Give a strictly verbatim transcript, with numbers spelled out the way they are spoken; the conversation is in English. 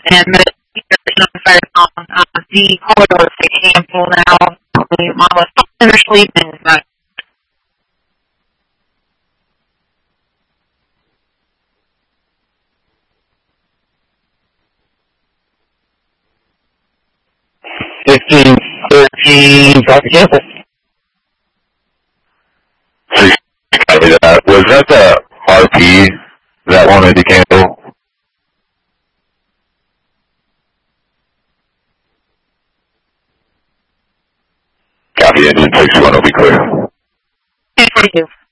and the fire on uh, the corridor is a handful now. Probably mom was in her sleep and uh, fifteen, thirteen, Doctor Campbell. Copy that. Was that the R P that wanted to cancel? Copy, engine six one will be clear. thank you.